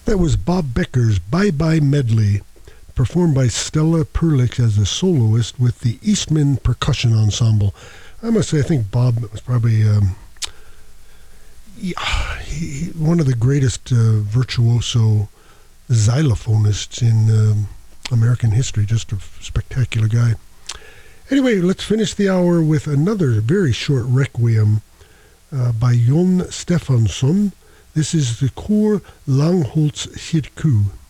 That was Bob Becker's Bye Bye Medley, performed by Stella Perlich as a soloist with the Eastman Percussion Ensemble. I must say, I think Bob was probably one of the greatest virtuoso xylophonists in American history. Just a spectacular guy. Anyway, let's finish the hour with another very short requiem by Jon Stefansson. This is the Kor Langholts Kirku.